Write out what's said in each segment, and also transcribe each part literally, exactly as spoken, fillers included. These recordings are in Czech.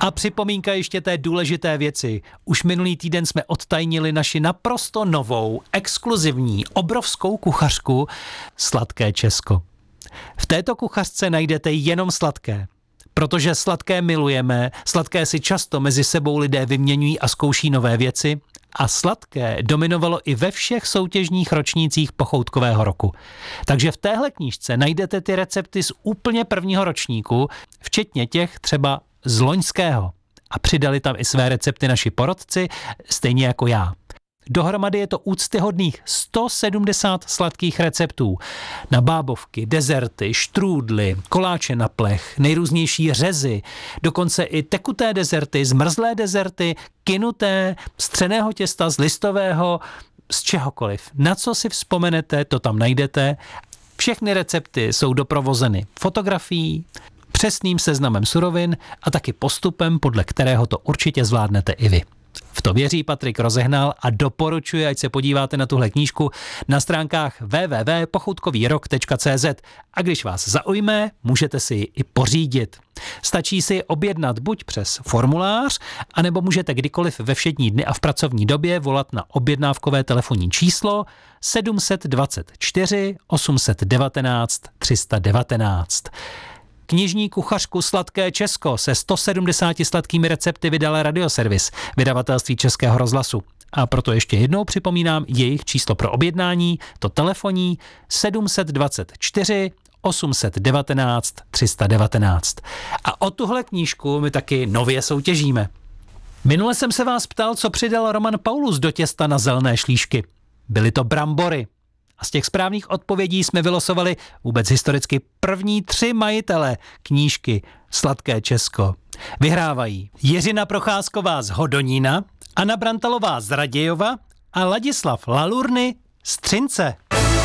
A připomínka ještě té důležité věci. Už minulý týden jsme odtajnili naši naprosto novou, exkluzivní, obrovskou kuchařku Sladké Česko. V této kuchařce najdete jenom sladké. Protože sladké milujeme, sladké si často mezi sebou lidé vyměňují a zkouší nové věci a sladké dominovalo i ve všech soutěžních ročnících pochoutkového roku. Takže v téhle knížce najdete ty recepty z úplně prvního ročníku, včetně těch třeba z loňského. A přidali tam i své recepty naši porodci, stejně jako já. Dohromady je to úctyhodných sto sedmdesát sladkých receptů na bábovky, dezerty, štrůdly, koláče na plech, nejrůznější řezy, dokonce i tekuté dezerty, zmrzlé dezerty, kynuté, z třeného těsta, z listového, z čehokoliv. Na co si vzpomenete, to tam najdete. Všechny recepty jsou doprovozeny fotografií, přesným seznamem surovin a taky postupem, podle kterého to určitě zvládnete i vy. V to věří Patrik Rozehnal a doporučuji, ať se podíváte na tuhle knížku na stránkách w w w tečka pochoutkovýrok tečka c z a když vás zaujme, můžete si ji i pořídit. Stačí si objednat buď přes formulář, anebo můžete kdykoliv ve všední dny a v pracovní době volat na objednávkové telefonní číslo sedm set dvacet čtyři osm set devatenáct tři sta devatenáct. Knižní kuchařku Sladké Česko se sto sedmdesáti sladkými recepty vydala Radioservis, vydavatelství Českého rozhlasu. A proto ještě jednou připomínám jejich číslo pro objednání, to telefonní sedm set dvacet čtyři osm set devatenáct tři sta devatenáct. A o tuhle knížku my taky nově soutěžíme. Minule jsem se vás ptal, co přidal Roman Paulus do těsta na zelené šlíšky. Byly to brambory. A z těch správných odpovědí jsme vylosovali vůbec historicky první tři majitele knížky Sladké Česko. Vyhrávají Jiřina Procházková z Hodonína, Anna Brantalová z Radějova a Ladislav Lalurny z Třince.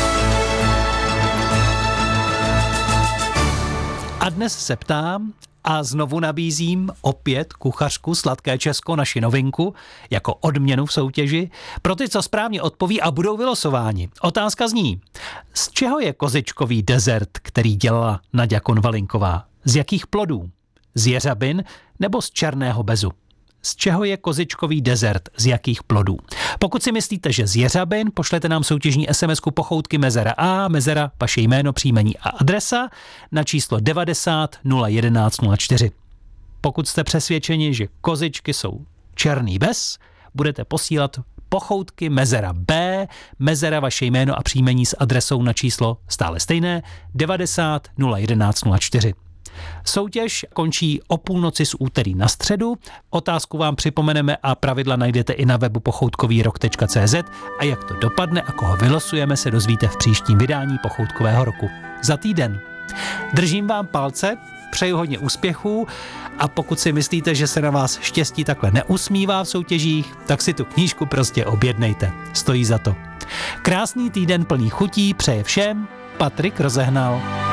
A dnes se ptám a znovu nabízím opět kuchařku Sladké Česko, naši novinku, jako odměnu v soutěži, pro ty, co správně odpoví a budou vylosováni. Otázka zní, z čeho je kozičkový dezert, který dělala Naďa Konvalinková? Z jakých plodů? Z jeřabin nebo z černého bezu? Z čeho je kozičkový dezert, z jakých plodů? Pokud si myslíte, že z jeřabin, pošlete nám soutěžní es em esku pochoutky mezera A, mezera, vaše jméno, příjmení a adresa na číslo devadesát nula jedenáct nula čtyři. Pokud jste přesvědčeni, že kozičky jsou černý bez, budete posílat pochoutky mezera B, mezera, vaše jméno a příjmení s adresou na číslo stále stejné devadesát nula jedenáct nula čtyři. Soutěž končí o půlnoci z úterý na středu. Otázku vám připomeneme a pravidla najdete i na webu pochoutkovýrok tečka c z a jak to dopadne a koho vylosujeme, se dozvíte v příštím vydání Pochoutkového roku. Za týden. Držím vám palce, přeju hodně úspěchů a pokud si myslíte, že se na vás štěstí takhle neusmívá v soutěžích, tak si tu knížku prostě objednejte. Stojí za to. Krásný týden plný chutí přeje všem Patrik Rozehnal.